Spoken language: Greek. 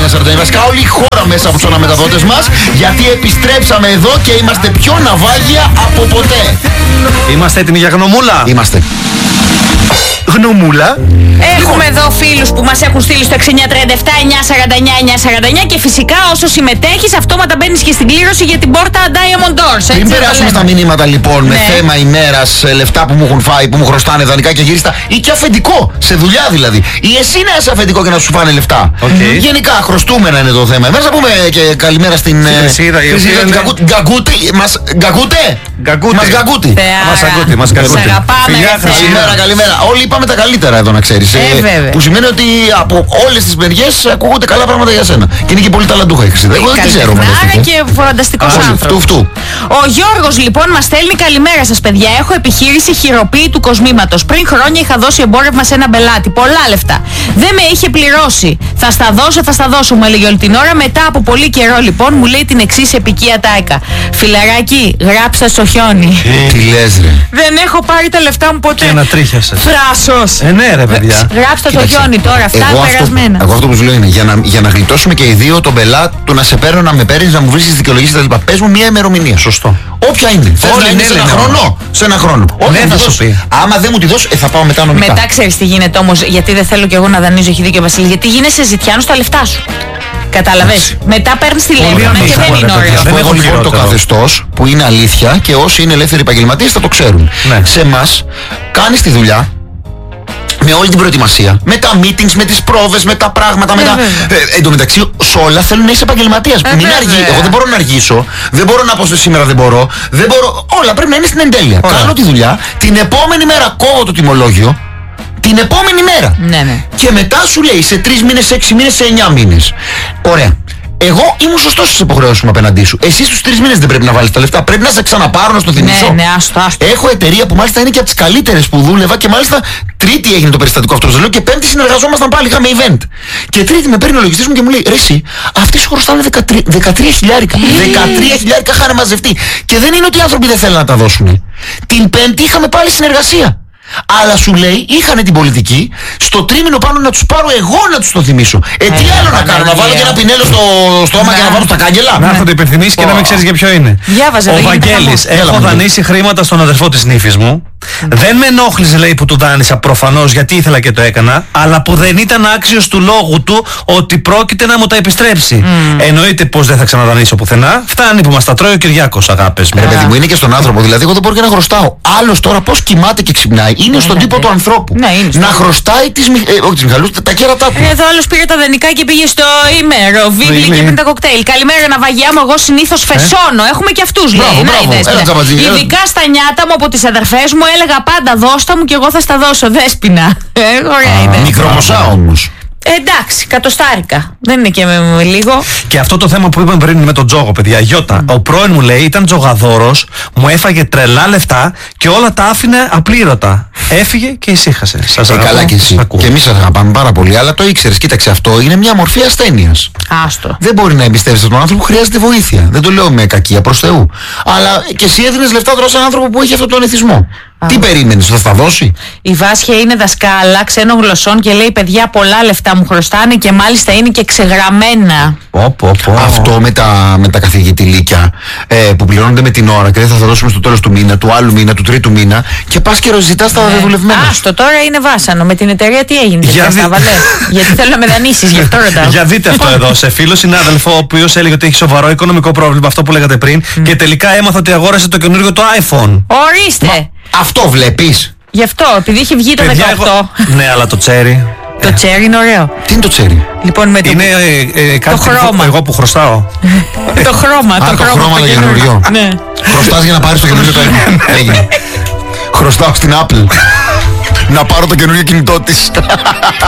4949. Βασικά όλη η χώρα μέσα από τους αναμεταδότες μας, γιατί επιστρέψαμε εδώ και είμαστε πιο ναυάγια από ποτέ. Είμαστε έτοιμοι για γνωμούλα? Είμαστε. Γνωμούλα. Έχουμε εδώ φίλους που μας έχουν στείλει στο 6937-949-949 και φυσικά όσο συμμετέχεις αυτόματα μπαίνεις και στην κλήρωση για την πόρτα Diamond Doors. Πριν περάσουμε στα μηνύματα λοιπόν, με θέμα ημέρας, λεφτά που μου έχουν φάει, που μου χρωστάνε δανεικά και γύριστα, ή και αφεντικό, σε δουλειά δηλαδή, ή εσύ να είσαι αφεντικό και να σου φάνε λεφτά. Γενικά χρωστούμενα είναι το θέμα. Εμείς να πούμε και καλημέρα στην Χρυσίδα. Γκαγκούτη. Μας γκαγκούτε. Μας γκαγκούτε. Καλημέρα. Όλοι είπαμε τα καλύτερα εδώ, να ξέρεις. Που σημαίνει ότι από όλες τις μεριές ακούγονται καλά πράγματα για σένα. Και είναι και πολύ ταλαντούχα η Χρυσίδα. Εγώ δεν τη ξέρω. Και φανταστικός άνθρωπος. Ο Γιώργος λοιπόν μας στέλνει: καλημέρα σας παιδιά. Έχω επιχείρηση χειροποίητου κοσμήματος. Πριν χρόνια είχα δώσει εμπόρευμα σε έναν πελάτη. Πολλά λεφτά. Δεν με είχε πληρώσει. Θα στα δώσω, μου έλεγε όλη την ώρα. Μετά από πολύ καιρό λοιπόν μου λέει την εξής επικία τάικα: φιλαράκι, γράψτε στο χιόνι. Τι λες ρε? Δεν έχω πάρει τα λεφτά μου ποτέ. Και να τρίχιασες. Φράσος. Ναι ρε παιδιά. Γράψτε το χιόνι τώρα, αυτά περασμένα. Εγώ αυτό που σου λέω είναι για να γλιτώσουμε και οι δύο τον πελάτη, του να σε παίρνω, να με παίρνεις, να μου βρίσκεις δικαιολογίες κτλ. Πες μου μια ημερομηνία. Σωστό. Όποια είναι. Θες να είναι σε ένα χρόνο? Σε ένα χρόνο. Ναι, θα σου πει. Άμα δεν μου τη δώσει, θα πάω μετά νομικά. Μετά ξέρεις τι γίνεται όμως, γιατί δεν θέλω κι εγώ να δανείζω, έχει δίκιο ο Βασίλης, γιατί γίνεσαι ζητιάνος στα λεφτά σου. Κατάλαβες. Μετά παίρνεις τηλέφωνο και δεν είναι ωραίο. Δεν έχω λοιπόν το καθεστώς που είναι αλήθεια και όσοι είναι ελεύθεροι επαγγελματίες θα το ξέρουν. Σε εμάς κάνεις τη δουλειά με όλη την προετοιμασία, με τα meetings, με τις πρόβες, με τα πράγματα, εν τω μεταξύ, σε όλα θέλουν να είσαι επαγγελματίας. Μην αργεί. Εγώ δεν μπορώ να αργήσω, δεν μπορώ να πω σήμερα δεν μπορώ, όλα πρέπει να είναι στην εντέλεια. Κάνω τη δουλειά, την επόμενη μέρα κόβω το τιμολόγιο, την επόμενη μέρα. Και μετά σου λέει σε 3 μήνες, σε 6 μήνες, σε 9 μήνες. Ωραία. Εγώ ήμουν σωστός στις υποχρεώσεις μου απέναντί σου. Εσύ στους 3 μήνες δεν πρέπει να βάλεις τα λεφτά. Πρέπει να σε ξαναπάρω, να στο θυμίσω. Ναι, άστο. Έχω εταιρεία που μάλιστα είναι και από τις καλύτερες που δούλευα και μάλιστα Τρίτη έγινε το περιστατικό αυτό. Λέω και Πέμπτη συνεργαζόμασταν πάλι. Είχαμε event. Και Τρίτη με παίρνει ο λογιστής μου και μου λέει: ρε εσύ, αυτοί σου χρωστάνε 13 χιλιάρικα. 13 χιλιάρικα είχαν μαζευτεί. Και δεν είναι ότι οι άνθρωποι δεν θέλουν να τα δώσουν. Την Πέμπτη είχαμε πάλι συνεργασία. Αλλά σου λέει, είχαν την πολιτική στο τρίμηνο πάνω να τους πάρω εγώ να τους το θυμίσω. Τι άλλο να κάνω, να βάλω και ένα πινέλο στο στόμα και να βάλω στα κάγκελα. Να έρθω το υπενθυμίσει και να μην ξέρεις για ποιο είναι. Ο Βαγγέλης, έχω δανείσει χρήματα στον αδερφό της νύφης μου. Δεν με ενόχλησε λέει που του δάνεισα προφανώς γιατί ήθελα και το έκανα, αλλά που δεν ήταν άξιος του λόγου του ότι πρόκειται να μου τα επιστρέψει. Εννοείται πως δεν θα ξαναδανείσω πουθενά. Φτάνει που μας τα τρώει ο Κυριάκος, αγάπες μου. Ρε παιδί μου, είναι και στον άνθρωπο. Δηλαδή, εγώ δεν μπορώ και να χρωστάω. Άλλος τώρα πώς κοιμάται και ξυπνάει. Είναι στον τύπο του ανθρώπου. Να χρωστάει τις Μιχαλούς, τα κέρατά του. Εδώ άλλος πήρε τα δανεικά και πήγε στο ημέρο, βίβλι και πίνει τα κοκτέιλ. Καλημέρα, ναυαγιά μου. Εγώ συνήθως φεσώνω. Έχουμε και αυτούς λέει. Ειδικά στα νιάτα μου από τις αδερφές μου έλεγα πάντα δώστα μου και εγώ θα στα δώσω. Δέσποινα. Ωραία είναι. Μικρομοσά όμως. Εντάξει, κατοστάρικα. Δεν είναι και με λίγο. Και αυτό το θέμα που είπαμε πριν με τον τζόγο, παιδιά. Γιώτα, ο πρώην μου λέει ήταν τζογαδόρος, μου έφαγε τρελά λεφτά και όλα τα άφηνε απλήρωτα. Έφυγε και ησύχασε. Σας αγαπώ. Καλά και εσύ. Και εμείς σας αγαπάμε πάρα πολύ, αλλά το ήξερες. Κοίταξε, αυτό είναι μια μορφή ασθένειας. Άστο. Δεν μπορεί να εμπιστεύεσαι τον άνθρωπο που χρειάζεται βοήθεια. Δεν το λέω με κακία προς Θεού. Αλλά και εσύ έδινες λεφτά τώρα σε έναν άνθρωπο που έχει αυτόν τον εθισμό. Τι περίμενες, θα στα δώσει? Η Βάσια είναι δασκάλα ξένων γλωσσών και λέει: παιδιά, πολλά λεφτά μου χρωστάνε και μάλιστα είναι και ξεγραμμένα. Αυτό με τα καθηγητηλίκια που πληρώνονται με την ώρα και δεν θα δώσουμε στο τέλος του μήνα, του άλλου μήνα, του τρίτου μήνα και πας και ροζητάς τα δεδουλευμένα. Άστο, τώρα είναι βάσανο. Με την εταιρεία τι έγινε? Γιατί θέλω να με δανείσεις, γι' αυτό ρωτάω. Για δείτε αυτό εδώ, σε φίλο συνάδελφο, ο οποίος έλεγε ότι έχει σοβαρό οικονομικό πρόβλημα, αυτό που λέγατε πριν, και τελικά έμαθα ότι αγόρασε το καινούργιο το iPhone. Ορίστε! Αυτό βλέπεις. Γι' αυτό, επειδή είχε βγει το 18. Ναι, αλλά το τσέρι. Το τσέρι είναι ωραίο. Τι είναι το τσέρι? Λοιπόν, με είναι κάτι χρώμα. Εγώ που χρωστάω. Το χρώμα. Το χρώμα το καινούριο. Χρωστάς για να πάρεις το καινούριο το iPhone. Χρωστάω στην Apple να πάρω το καινούριο κινητό της.